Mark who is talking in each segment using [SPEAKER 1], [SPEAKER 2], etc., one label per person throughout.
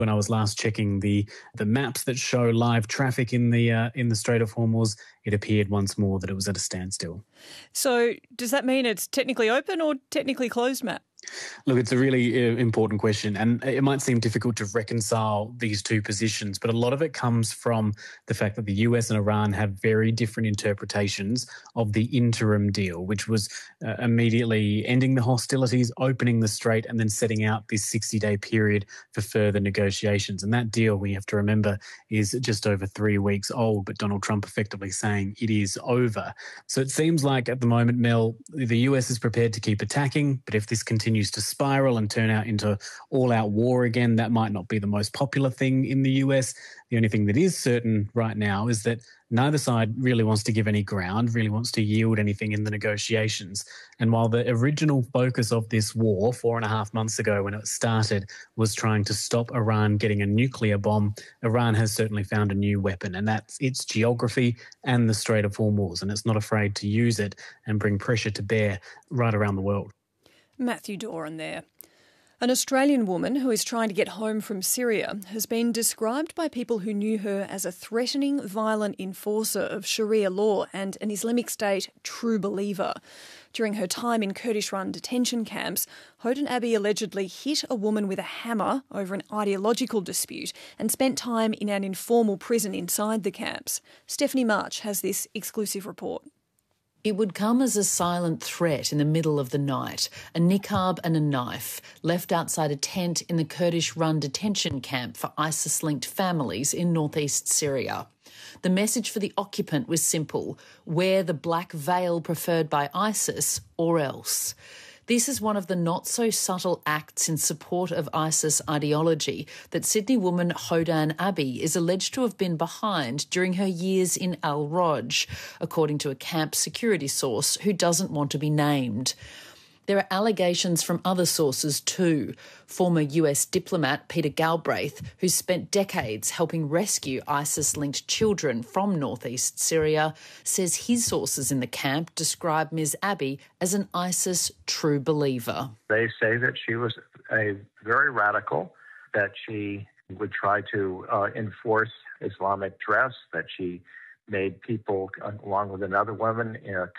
[SPEAKER 1] When I was last checking the maps that show live traffic in the Strait of Hormuz, it appeared once more that it was at a standstill.
[SPEAKER 2] So does that mean it's technically open or technically closed, Matt?
[SPEAKER 1] Look, it's a really important question, and it might seem difficult to reconcile these two positions, but a lot of it comes from the fact that the US and Iran have very different interpretations of the interim deal, which was immediately ending the hostilities, opening the strait, and then setting out this 60-day period for further negotiations. And that deal, we have to remember, is just over 3 weeks old, but Donald Trump effectively saying it is over. So it seems like at the moment, Mel, the US is prepared to keep attacking, but if this continues to spiral and turn out into all-out war again, that might not be the most popular thing in the US. The only thing that is certain right now is that neither side really wants to give any ground, really wants to yield anything in the negotiations. And while the original focus of this war 4.5 months ago when it started was trying to stop Iran getting a nuclear bomb, Iran has certainly found a new weapon, and that's its geography and the Strait of Hormuz, and it's not afraid to use it and bring pressure to bear right around the world.
[SPEAKER 2] Matthew Doran there. An Australian woman who is trying to get home from Syria has been described by people who knew her as a threatening, violent enforcer of Sharia law and an Islamic State true believer. During her time in Kurdish-run detention camps, Hodan Abbey allegedly hit a woman with a hammer over an ideological dispute and spent time in an informal prison inside the camps. Stephanie March has this exclusive report.
[SPEAKER 3] It would come as a silent threat in the middle of the night, a niqab and a knife left outside a tent in the Kurdish-run detention camp for ISIS-linked families in northeast Syria. The message for the occupant was simple: wear the black veil preferred by ISIS or else. This is one of the not-so-subtle acts in support of ISIS ideology that Sydney woman Hodan Abbey is alleged to have been behind during her years in Al-Roj, according to a camp security source who doesn't want to be named. There are allegations from other sources too. Former US diplomat Peter Galbraith, who spent decades helping rescue ISIS-linked children from northeast Syria, says his sources in the camp describe Ms Abbey as an ISIS true believer.
[SPEAKER 4] They say that she was a very radical, that she would try to enforce Islamic dress, that she made people, along with another woman,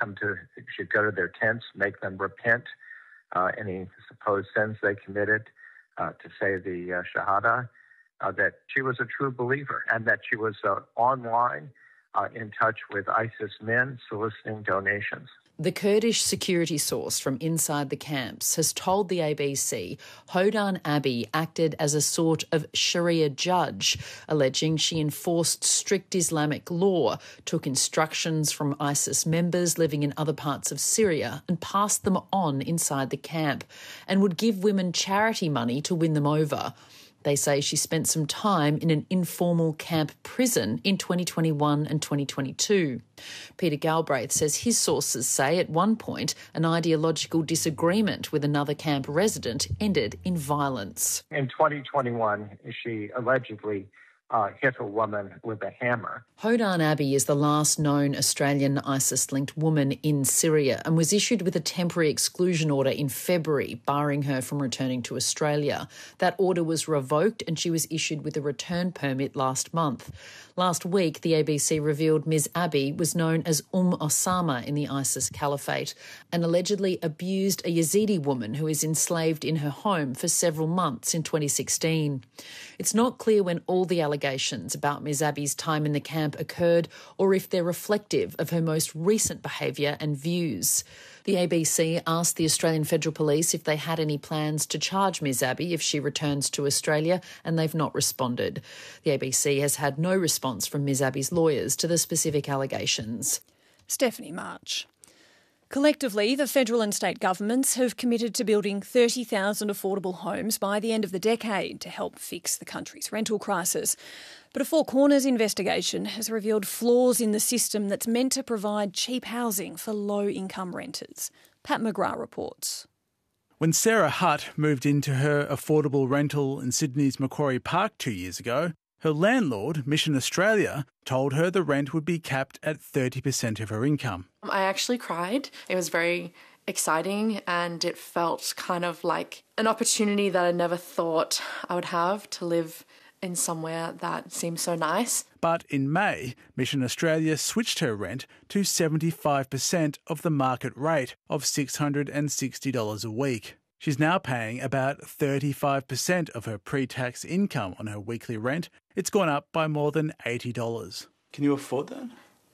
[SPEAKER 4] she'd go to their tents, make them repent any supposed sins they committed, to say the Shahada, that she was a true believer and that she was online in touch with ISIS men soliciting donations.
[SPEAKER 3] The Kurdish security source from inside the camps has told the ABC Hodan Abbey acted as a sort of Sharia judge, alleging she enforced strict Islamic law, took instructions from ISIS members living in other parts of Syria and passed them on inside the camp, and would give women charity money to win them over. They say she spent some time in an informal camp prison in 2021 and 2022. Peter Galbraith says his sources say at one point an ideological disagreement with another camp resident ended in violence.
[SPEAKER 4] In 2021, she allegedly hit a woman with a hammer.
[SPEAKER 3] Hodan Abbey is the last known Australian ISIS-linked woman in Syria and was issued with a temporary exclusion order in February, barring her from returning to Australia. That order was revoked and she was issued with a return permit last month. Last week, the ABC revealed Ms Abbey was known as Osama in the ISIS caliphate and allegedly abused a Yazidi woman who is enslaved in her home for several months in 2016. It's not clear when all the allegations about Ms Abbey's time in the camp occurred or if they're reflective of her most recent behaviour and views. The ABC asked the Australian Federal Police if they had any plans to charge Ms Abbey if she returns to Australia, and they've not responded. The ABC has had no response from Ms Abbey's lawyers to the specific allegations.
[SPEAKER 2] Stephanie March. Collectively, the federal and state governments have committed to building 30,000 affordable homes by the end of the decade to help fix the country's rental crisis. But a Four Corners investigation has revealed flaws in the system that's meant to provide cheap housing for low-income renters. Pat McGrath reports.
[SPEAKER 5] When Sarah Hutt moved into her affordable rental in Sydney's Macquarie Park 2 years ago, her landlord, Mission Australia, told her the rent would be capped at 30% of her income.
[SPEAKER 6] I actually cried. It was very exciting, and it felt kind of like an opportunity that I never thought I would have to live in somewhere that seems so nice.
[SPEAKER 5] But in May, Mission Australia switched her rent to 75% of the market rate of $660 a week. She's now paying about 35% of her pre-tax income on her weekly rent. It's gone up by more than $80. Can you afford that?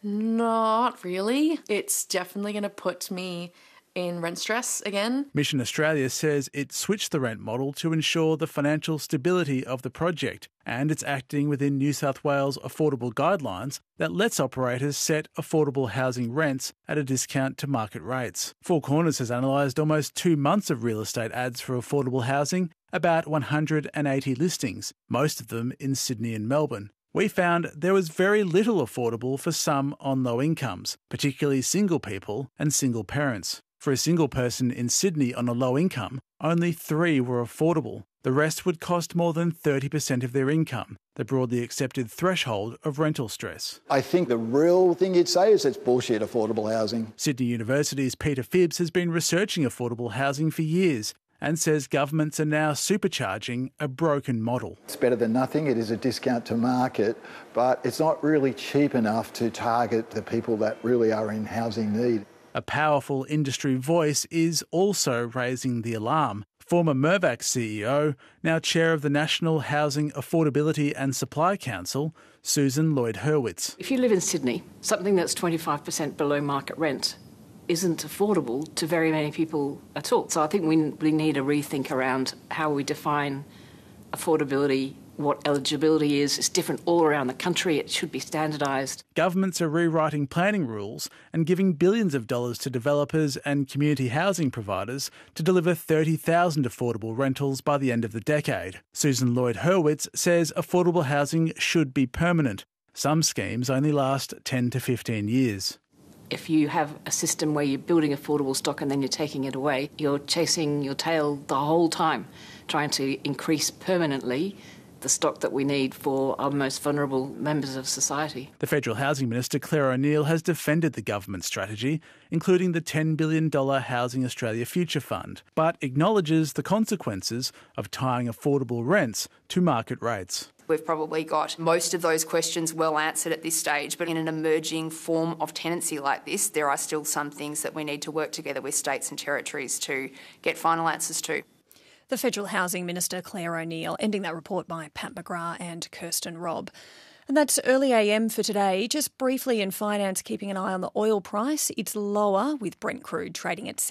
[SPEAKER 6] Not really. It's definitely going to put me in rent stress again.
[SPEAKER 5] Mission Australia says it switched the rent model to ensure the financial stability of the project, and it's acting within New South Wales affordable guidelines that lets operators set affordable housing rents at a discount to market rates. Four Corners has analysed almost 2 months of real estate ads for affordable housing, about 180 listings, most of them in Sydney and Melbourne. We found there was very little affordable for some on low incomes, particularly single people and single parents. For a single person in Sydney on a low income, only 3 were affordable. The rest would cost more than 30% of their income, the broadly accepted threshold of rental stress.
[SPEAKER 7] I think the real thing you'd say is it's bullshit affordable housing.
[SPEAKER 5] Sydney University's Peter Phibbs has been researching affordable housing for years and says governments are now supercharging a broken model.
[SPEAKER 7] It's better than nothing. It is a discount to market, but it's not really cheap enough to target the people that really are in housing need.
[SPEAKER 5] A powerful industry voice is also raising the alarm. Former Mirvac CEO, now chair of the National Housing Affordability and Supply Council, Susan Lloyd-Hurwitz.
[SPEAKER 8] If you live in Sydney, something that's 25% below market rent isn't affordable to very many people at all. So I think we need a rethink around how we define affordability, what eligibility is. It's different all around the country. It should be standardised.
[SPEAKER 5] Governments are rewriting planning rules and giving billions of dollars to developers and community housing providers to deliver 30,000 affordable rentals by the end of the decade. Susan Lloyd-Hurwitz says affordable housing should be permanent. Some schemes only last 10 to 15 years.
[SPEAKER 8] If you have a system where you're building affordable stock and then you're taking it away, you're chasing your tail the whole time, trying to increase permanently the stock that we need for our most vulnerable members of society.
[SPEAKER 5] The Federal Housing Minister, Claire O'Neill, has defended the government strategy, including the $10 billion Housing Australia Future Fund, but acknowledges the consequences of tying affordable rents to market rates.
[SPEAKER 9] We've probably got most of those questions well answered at this stage, but in an emerging form of tenancy like this, there are still some things that we need to work together with states and territories to get final answers to.
[SPEAKER 2] The Federal Housing Minister, Claire O'Neill, ending that report by Pat McGrath and Kirsten Robb. And that's early AM for today. Just briefly in finance, keeping an eye on the oil price. It's lower, with Brent crude trading at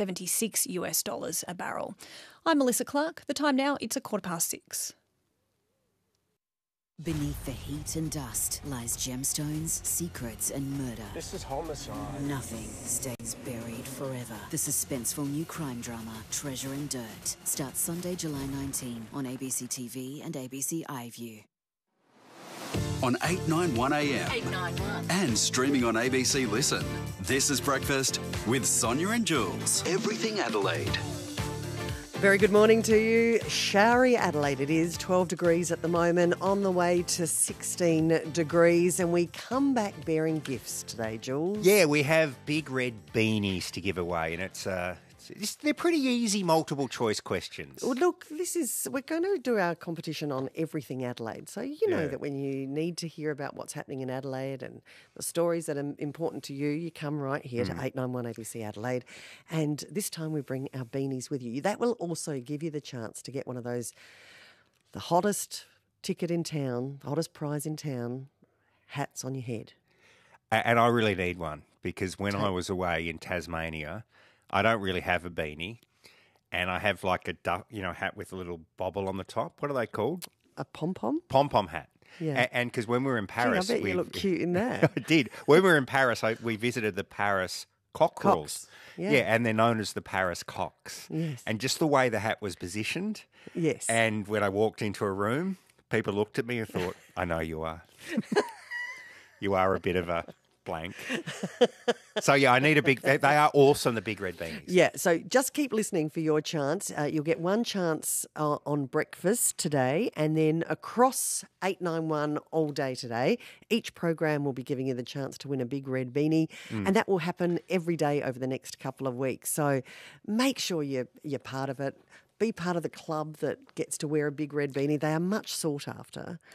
[SPEAKER 2] $76 a barrel. I'm Melissa Clark. The time now, it's 6:15.
[SPEAKER 10] Beneath the heat and dust lies gemstones, secrets and murder.
[SPEAKER 11] This is homicide.
[SPEAKER 10] Nothing stays buried forever. The suspenseful new crime drama, Treasure and Dirt, starts Sunday, July 19 on ABC TV and ABC iView.
[SPEAKER 12] On 891am
[SPEAKER 10] 891.
[SPEAKER 12] and streaming on ABC Listen. This is Breakfast with Sonia and Jules. Everything Adelaide.
[SPEAKER 13] Very good morning to you. Showery Adelaide. It is 12 degrees at the moment, on the way to 16 degrees, and we come back bearing gifts today, Jules.
[SPEAKER 14] Yeah, we have big red beanies to give away, and they're pretty easy multiple choice questions.
[SPEAKER 13] Well, look, we're going to do our competition on everything Adelaide. So you know that when you need to hear about what's happening in Adelaide and the stories that are important to you, you come right here to 891 ABC Adelaide. And this time we bring our beanies with you. That will also give you the chance to get one of those, the hottest ticket in town, hottest prize in town, hats on your head.
[SPEAKER 14] And I really need one, because when I was away in Tasmania, I don't really have a beanie, and I have like a hat with a little bobble on the top. What are they called?
[SPEAKER 13] A pom-pom?
[SPEAKER 14] Pom-pom hat.
[SPEAKER 13] Yeah.
[SPEAKER 14] And because when we were in Paris...
[SPEAKER 13] Gee, I bet you look cute in that.
[SPEAKER 14] I did. When we were in Paris, we visited the Paris cockerels. Yeah, and they're known as the Paris cocks.
[SPEAKER 13] Yes.
[SPEAKER 14] And just the way the hat was positioned.
[SPEAKER 13] Yes.
[SPEAKER 14] And when I walked into a room, people looked at me and thought, I know you are. You are a bit of a blank. So, yeah, I need a big... They are awesome, the big red beanies.
[SPEAKER 13] Yeah, so just keep listening for your chance. You'll get one chance on breakfast today, and then across 891 all day today, each program will be giving you the chance to win a big red beanie, and that will happen every day over the next couple of weeks. So make sure you're part of it. Be part of the club that gets to wear a big red beanie. They are much sought after.